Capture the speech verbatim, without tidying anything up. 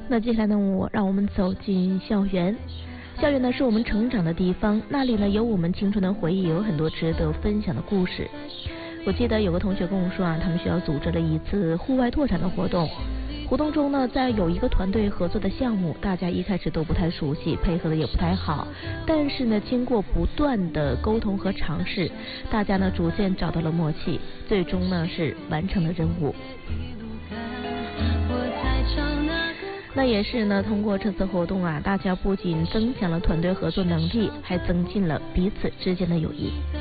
那接下来呢，我让我们走进校园。校园呢是我们成长的地方，那里呢有我们青春的回忆，有很多值得分享的故事。我记得有个同学跟我说啊，他们学校组织了一次户外拓展的活动。活动中呢，在有一个团队合作的项目，大家一开始都不太熟悉，配合的也不太好。但是呢，经过不断的沟通和尝试，大家呢逐渐找到了默契，最终呢是完成了任务。那也是呢，通过这次活动啊，大家不仅增强了团队合作能力，还增进了彼此之间的友谊。